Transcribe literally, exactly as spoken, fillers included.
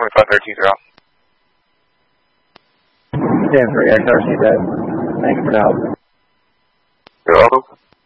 twenty-five thirteen zero. ten three, X R C dead. Thank you for the help. You're welcome.